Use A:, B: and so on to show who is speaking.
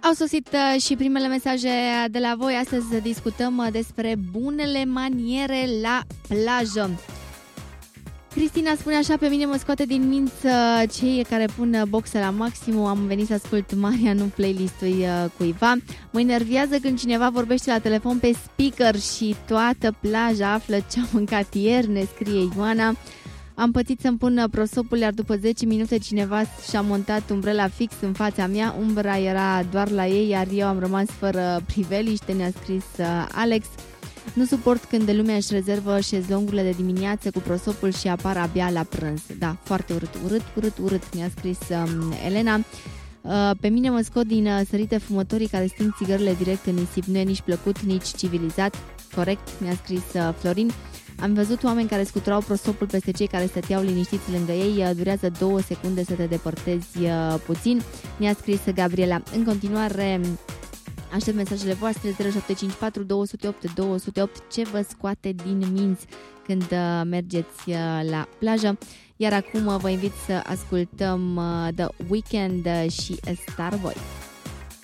A: Au sosit și primele mesaje de la voi. Astăzi discutăm despre bunele maniere la plajă. Cristina spune așa: pe mine mă scoate din minți cei care pun boxe la maximum. Am venit să ascult Maria, nu playlist-ul cuiva. Mă enervează când cineva vorbește la telefon pe speaker și toată plaja află ce-a mâncat ieri, ne scrie Ioana. Am pățit să-mi pun prosopul, iar după 10 minute cineva și-a montat umbrela fix în fața mea. Umbra era doar la ei, iar eu am rămas fără priveliște, ne-a scris Alex. Nu suport când lumea își rezervă șezlongurile de dimineață cu prosopul și apar abia la prânz. Da, foarte urât, ne-a scris Elena. Pe mine mă scot din sărite fumătorii care sting țigările direct în nisip. Nu e nici plăcut, nici civilizat. Corect, mi-a scris Florin. Am văzut oameni care scuturau prosopul peste cei care stăteau liniștiți lângă ei. Durează 2 secunde să te depărtezi puțin. Mi-a scris Gabriela. În continuare, aștept mesajele voastre. 0754 208 208. Ce vă scoate din minți când mergeți la plajă? Iar acum vă invit să ascultăm The Weeknd și Starboy.